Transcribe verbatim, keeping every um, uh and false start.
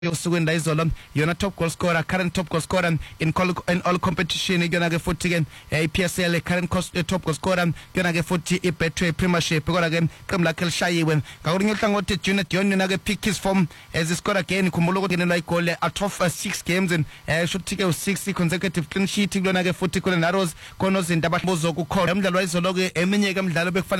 yosukwenda izolo yona top goal scorer, current top goal scorer in all, in all competition yona ke futhi ke I P S L current cost, uh, top goal scorer yona ke futhi I Betway Premiership kodwa ke iqembu lakhe lishayiwe ngakulinye uhlangothi Junior Dion yona ke pick his form as he scored again khumbulo ukuthi ngenelwa igol out of uh, six games and uh, shothi ke six consecutive clean sheet kulona ke futhi kule Narrows kono zinto ababuzo kukhona umdlalo wayizolo ke eminye ke umdlalo bekufana